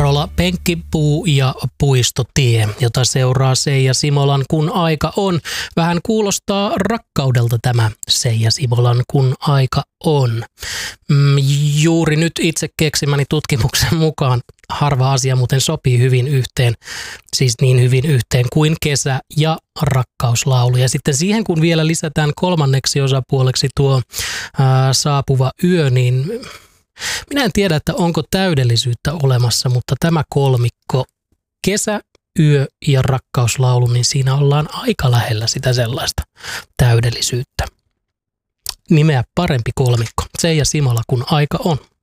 Parola, Penkkipuu ja Puistotie, jota seuraa Seija Simolan Kun aika on. Vähän kuulostaa rakkaudelta tämä Seija Simolan Kun aika on. Juuri nyt itse keksimäni tutkimuksen mukaan harva asia muuten sopii hyvin yhteen, siis niin hyvin yhteen kuin kesä ja rakkauslaulu. Ja sitten siihen kun vielä lisätään kolmanneksi osapuoleksi tuo saapuva yö, niin minä en tiedä, että onko täydellisyyttä olemassa, mutta tämä kolmikko, kesä, yö ja rakkauslaulu, niin siinä ollaan aika lähellä sitä sellaista täydellisyyttä. Nimeä parempi kolmikko. Seija Simola, Kun aika on.